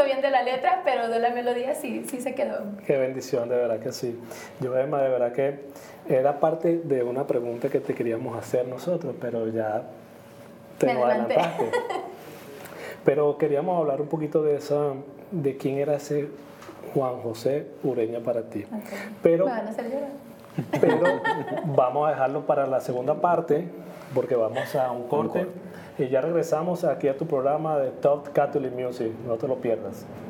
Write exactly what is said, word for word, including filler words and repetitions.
acuerdo bien de la letra, pero de la melodía sí, sí se quedó. Qué bendición, de verdad que sí. Yo, Emma, de verdad que era parte de una pregunta que te queríamos hacer nosotros, pero ya te Me nos adelanté. adelantaste. Pero queríamos hablar un poquito de esa, de quién era ese Juan José Ureña para ti. Okay. Pero, Me van a hacer llorar. pero vamos a dejarlo para la segunda parte, porque vamos a un corte, Un corte. y ya regresamos aquí a tu programa de Top Catholic Music. No te lo pierdas.